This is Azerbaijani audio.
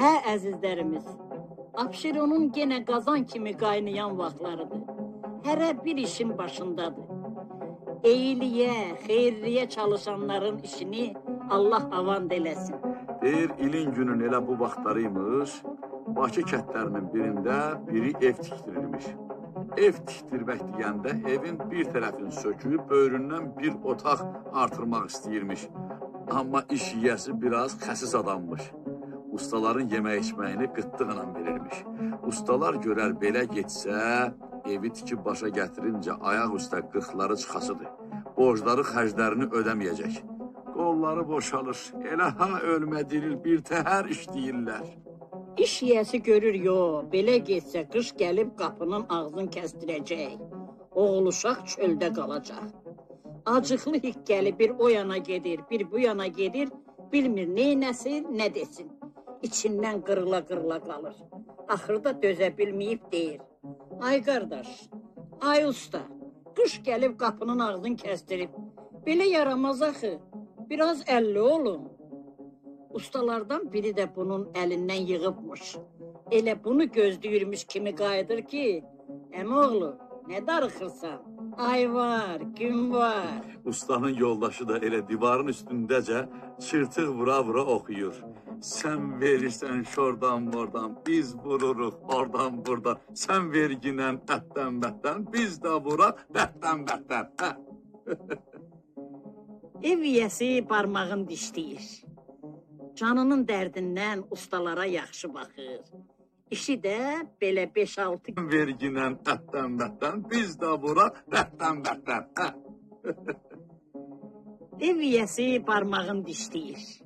Hə əzizlərimiz, Abşeronun yenə qazan kimi qaynayan vaxtlarıdır. Hərə bir işin başındadır. Eyliyə, xeyirliyə çalışanların işini Allah avand eləsin. Deyir, ilin günün elə bu vaxtlarıymış, Bakı kətlərinin birində biri ev tikdirilmiş. Ev tikdirmək deyəndə evin bir tərəfini söküb, böyründən bir otaq artırmaq istəyirmiş. Amma iş yiyəsi biraz xəsis adammış. Ustaların yemək içməyini qıtlıqla verirmiş. Ustalar görər belə getsə, evi tikib başa gətirincə ayaq üstə qırxları çıxasıdır. Borcları xərclərini ödəməyəcək. Qolları boşalır, elə ha ölmə diril bir təhər işləyirlər. İş yiyəsi görür, belə getsə qış gəlib qapının ağzını kəsdirəcək. Oğul uşaq çöldə qalacaq. Acıqlı hikkəli bir o yana gedir, bir bu yana gedir, bilmir neynəsin, nə desin. İçindən qırıla-qırıla qalır. Axırda dözə bilməyib deyir. Ay qardaş, ay usta, qış gəlib qapının ağzını kəsdirib. Belə yaramaz axı, biraz əlli olun. Ustalardan biri də bunun əlindən yığıbmış. Elə bunu gözləyirmiş kimi qayıdır ki, əmoğlu, nə darıxırsan? Ay var, gün var. Ustanın yoldaşı da elə divarın üstündəcə çırtıq vura-vura oxuyur. Sən verirsən şordan mordan, biz vururuq oradan buradan. Sən verginən ətdən bətdən, biz də vuraq bətdən bətdən. Ev yiyəsi barmağını dişləyir. Canının dərdindən ustalara yaxşı baxır. İşi də belə 5-6 verginən ətdən bətdən, biz də vuraq bətdən bətdən. Ev yiyəsi barmağını dişləyir.